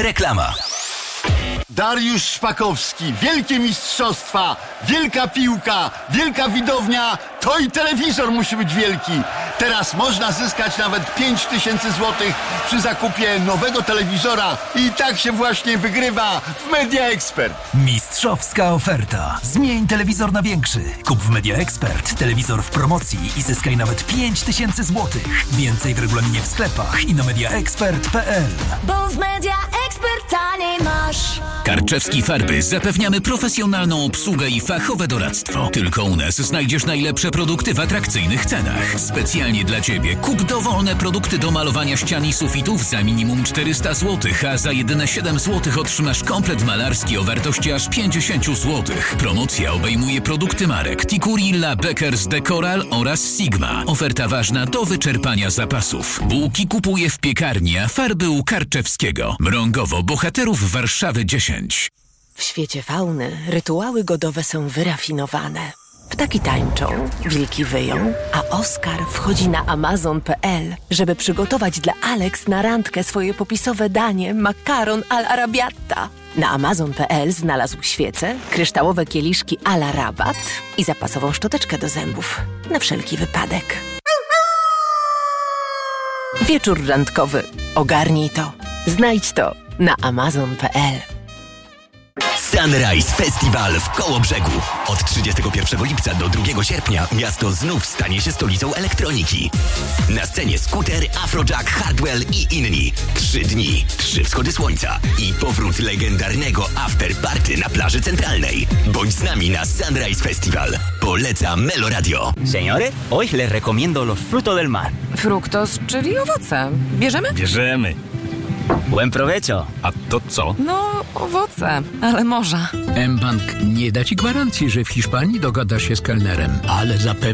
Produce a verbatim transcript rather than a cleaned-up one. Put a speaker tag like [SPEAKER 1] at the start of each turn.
[SPEAKER 1] Reklama.
[SPEAKER 2] Dariusz Szpakowski, wielkie mistrzostwa, wielka piłka, wielka widownia, to i telewizor musi być wielki. Teraz można zyskać nawet pięć tysięcy złotych przy zakupie nowego telewizora i tak się właśnie wygrywa w Media Expert.
[SPEAKER 1] Mistrzowska oferta. Zmień telewizor na większy. Kup w Media Expert telewizor w promocji i zyskaj nawet pięć tysięcy złotych. Więcej w regulaminie w sklepach i na media expert kropka p l.
[SPEAKER 3] Bo w Media Expert taniej masz.
[SPEAKER 4] Karczewski Farby zapewniamy profesjonalną obsługę i fachowe doradztwo. Tylko u nas znajdziesz najlepsze produkty w atrakcyjnych cenach. Specjalnie dla Ciebie kup dowolne produkty do malowania ścian i sufitów za minimum czterysta złotych, a za jedyne siedem złotych otrzymasz komplet malarski o wartości aż pięćdziesiąt złotych. Promocja obejmuje produkty marek Tikurilla, Beckers, Decoral oraz Sigma. Oferta ważna do wyczerpania zapasów. Bułki kupuje w piekarni, a farby u Karczewskiego. Mrągowo, Bohaterów Warszawy dziesięć.
[SPEAKER 5] W świecie fauny rytuały godowe są wyrafinowane. Ptaki tańczą, wilki wyją, a Oskar wchodzi na amazon kropka p l, żeby przygotować dla Alex na randkę swoje popisowe danie makaron al arabiata. Na amazon kropka p l znalazł świece, kryształowe kieliszki a la rabat i zapasową szczoteczkę do zębów. Na wszelki wypadek. Wieczór randkowy. Ogarnij to. Znajdź to na amazon kropka p l.
[SPEAKER 6] Sunrise Festival w Kołobrzegu. Od trzydziestego pierwszego lipca do drugiego sierpnia miasto znów stanie się stolicą elektroniki. Na scenie Scooter, Afrojack, Hardwell i inni. Trzy dni, trzy wschody słońca i powrót legendarnego afterparty na plaży centralnej. Bądź z nami na Sunrise Festival. Poleca Melo Radio.
[SPEAKER 7] Señores, hoy les recomiendo los frutos del mar.
[SPEAKER 8] Fruktos, czyli owoce. Bierzemy?
[SPEAKER 7] Bierzemy. Buen provecho.
[SPEAKER 9] A to co?
[SPEAKER 8] No, owoce, ale morza.
[SPEAKER 10] mBank nie da Ci gwarancji, że w Hiszpanii dogada się z kelnerem, ale zapewne